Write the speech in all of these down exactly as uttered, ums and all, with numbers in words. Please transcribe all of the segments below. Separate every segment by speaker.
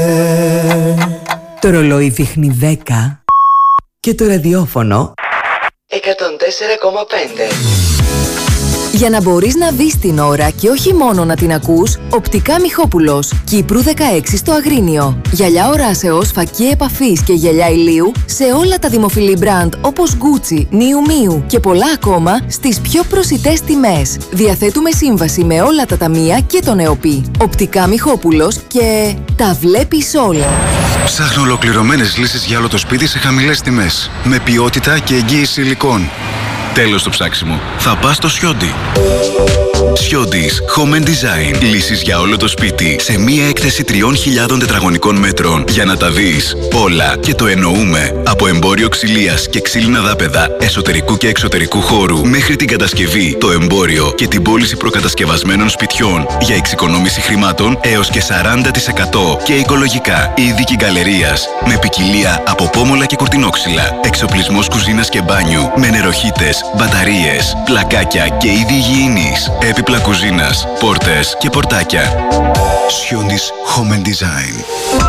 Speaker 1: Το ρολόι δείχνει δέκα και το ραδιόφωνο εκατόν τέσσερα κόμμα πέντε.
Speaker 2: Για να μπορείς να δεις την ώρα και όχι μόνο να την ακούς, Οπτικά Μιχόπουλος, Κύπρου δεκαέξι στο Αγρίνιο. Γυαλιά οράσεως, φακή επαφής και γυαλιά ηλίου σε όλα τα δημοφιλή μπραντ όπως Gucci, Miu Miu και πολλά ακόμα στις πιο προσιτές τιμές. Διαθέτουμε σύμβαση με όλα τα ταμεία και τον ΕΟΠΗ. Οπτικά Μιχόπουλος και τα βλέπεις όλα.
Speaker 3: Ψάχνω ολοκληρωμένες λύσεις για όλο το σπίτι σε χαμηλές τιμές, με ποιότητα και εγγύηση υλικών. Τέλος το ψάξιμο. Θα πας στο Σιόντι. Σιόντις Home and Design. Λύσεις για όλο το σπίτι σε μία έκθεση τριών χιλιάδων τετραγωνικών μέτρων για να τα δεις όλα. Και το εννοούμε. Από εμπόριο ξυλίας και ξύλινα δάπεδα εσωτερικού και εξωτερικού χώρου μέχρι την κατασκευή, το εμπόριο και την πώληση προκατασκευασμένων σπιτιών για εξοικονόμηση χρημάτων έως και σαράντα τοις εκατό και οικολογικά. Είδικη γκαλερίας με ποικιλία από πόμολα και κουρτινόξυλα. Εξοπλισμός κουζίνας και μπάνιου με νεροχύτες, μπαταρίες, πλακάκια και είδη υγιεινής. Έπιπλα κουζίνας, πόρτες και πορτάκια. Σιόντις Home and Design.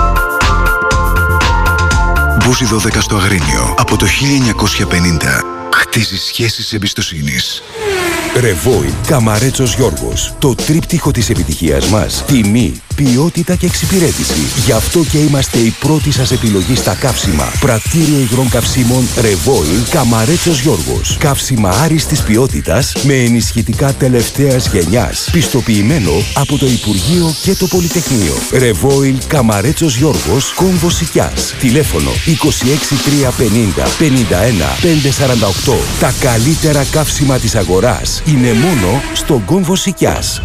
Speaker 3: Μπούζι δώδεκα στο Αγρίνιο. Από το χίλια εννιακόσια πενήντα. Χτίζει σχέσεις εμπιστοσύνης.
Speaker 4: Ρεβόιλ Καμαρέτσος Γιώργος. Το τρίπτυχο της επιτυχίας μας. Τιμή, ποιότητα και εξυπηρέτηση. Γι' αυτό και είμαστε η πρώτη σας επιλογή στα καύσιμα. Πρατήριο υγρών καυσίμων Ρεβόιλ Καμαρέτσος Γιώργος. Καύσιμα άριστης ποιότητας με ενισχυτικά τελευταίας γενιάς. Πιστοποιημένο από το Υπουργείο και το Πολυτεχνείο. Ρεβόιλ Καμαρέτσος Γιώργος, Κόμβος Σικιάς. Τηλέφωνο είκοσι έξι τριακόσια πενήντα πενήντα ένα πεντακόσια σαράντα οκτώ. Τα καλύτερα καύσιμα της αγοράς είναι μόνο στον Κόμβο Σικιάς.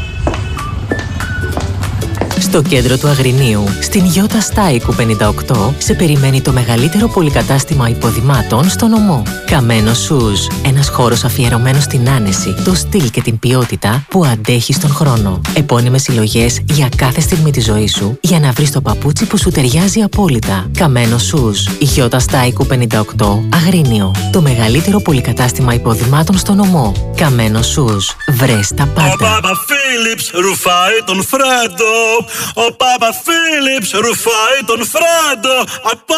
Speaker 5: Στο κέντρο του Αγρινίου, στην Γιώτα Στάικου πενήντα οκτώ, σε περιμένει το μεγαλύτερο πολυκατάστημα υποδημάτων στον νομό. Καμένο Σουζ, ένας χώρος αφιερωμένος στην άνεση, το στυλ και την ποιότητα που αντέχει στον χρόνο. Επώνυμες συλλογές για κάθε στιγμή της ζωής σου, για να βρεις το παπούτσι που σου ταιριάζει απόλυτα. Καμένο Σουζ, Γιώτα Στάικου πενήντα οκτώ, Αγρίνιο. Το μεγαλύτερο πολυκατάστημα υποδημάτων στον νομό. Καμένο Σουζ, βρες τα πάντα.
Speaker 6: Ο Πάπα Φίλιπς ρουφάει τον Φρέντο. Ο Πάπα Φίλιπς ρουφάει τον Φρέντο.